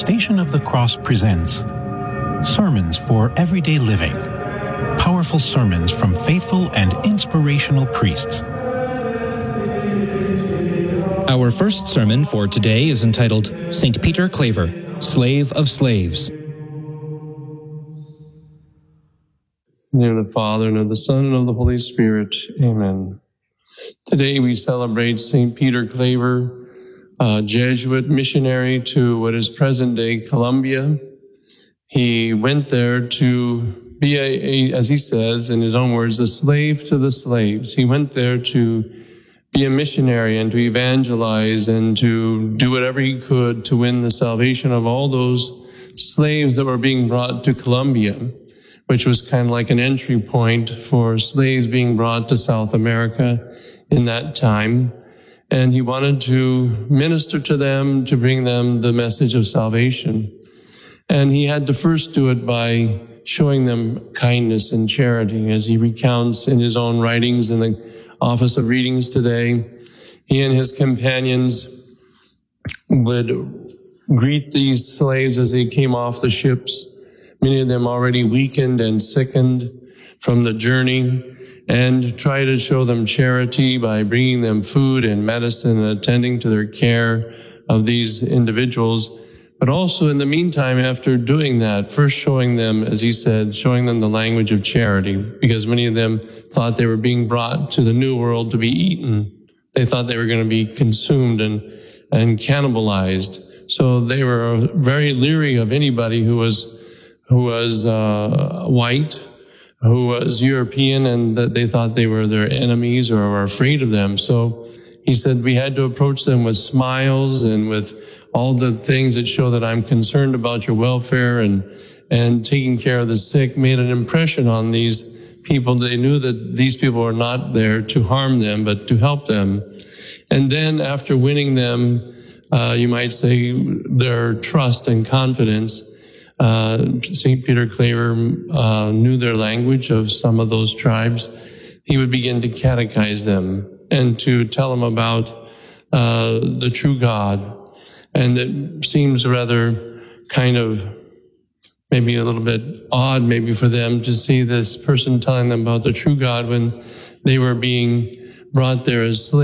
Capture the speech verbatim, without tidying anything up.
Station of the Cross presents Sermons for Everyday Living. Powerful sermons from faithful and inspirational priests. Our first sermon for today is entitled Saint Peter Claver, Slave of Slaves. In the name of the Father, and of the Son, and of the Holy Spirit. Amen. Today we celebrate Saint Peter Claver, a Jesuit missionary to what is present-day Colombia. He went there to be, a, a, as he says in his own words, a slave to the slaves. He went there to be a missionary and to evangelize and to do whatever he could to win the salvation of all those slaves that were being brought to Colombia, which was kind of like an entry point for slaves being brought to South America in that time. And he wanted to minister to them, to bring them the message of salvation. And he had to first do it by showing them kindness and charity, as he recounts in his own writings in the Office of Readings today. He and his companions would greet these slaves as they came off the ships, many of them already weakened and sickened from the journey, and try to show them charity by bringing them food and medicine and attending to their care of these individuals. But also in the meantime, after doing that, first showing them, as he said, showing them the language of charity, because many of them thought they were being brought to the New World to be eaten. They thought they were going to be consumed and, and cannibalized. So they were very leery of anybody who was, who was, uh, white, who was European, and that they thought they were their enemies or were afraid of them. So he said we had to approach them with smiles and with all the things that show that I'm concerned about your welfare, and, and taking care of the sick made an impression on these people. They knew that these people were not there to harm them, but to help them. And then after winning them, uh, you might say their trust and confidence, Uh, Saint Peter Claver uh, knew their language of some of those tribes. He would begin to catechize them and to tell them about uh, the true God. And it seems rather kind of maybe a little bit odd maybe for them to see this person telling them about the true God when they were being brought there as slaves.